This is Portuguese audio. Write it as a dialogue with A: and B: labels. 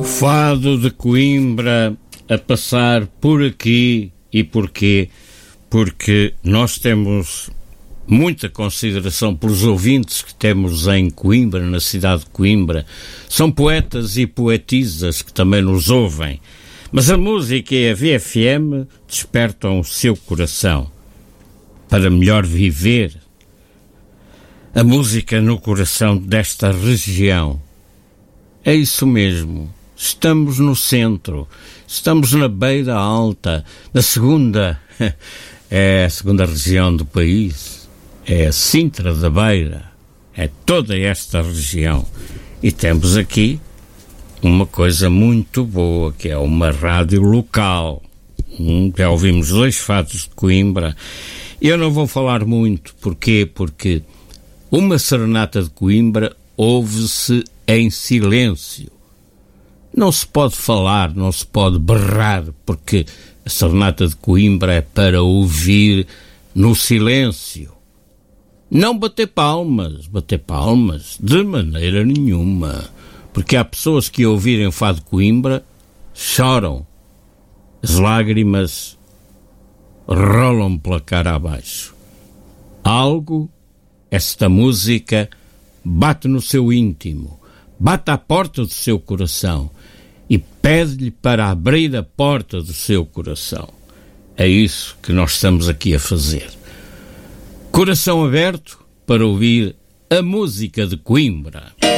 A: Fado de Coimbra a passar por aqui. E porquê? Porque nós temos muita consideração pelos ouvintes que temos em Coimbra, na cidade de Coimbra. São poetas e poetisas que também nos ouvem. Mas a música e a VFM despertam o seu coração para melhor viver. A música no coração desta região. É isso mesmo. Estamos no centro, estamos na Beira Alta, na segunda, é a segunda região do país, é a Sintra da Beira, é toda esta região. E temos aqui uma coisa muito boa, que é uma rádio local. Já ouvimos 2 fados de Coimbra. Eu não vou falar muito, porquê? Porque uma serenata de Coimbra ouve-se em silêncio. Não se pode falar, não se pode berrar, porque a serenata de Coimbra é para ouvir no silêncio. Não bater palmas, de maneira nenhuma. Porque há pessoas que, ao ouvirem o fado de Coimbra, choram. As lágrimas rolam pela cara abaixo. Algo, esta música, bate no seu íntimo, bate à porta do seu coração e pede-lhe para abrir a porta do seu coração. É isso que nós estamos aqui a fazer. Coração aberto para ouvir a música de Coimbra.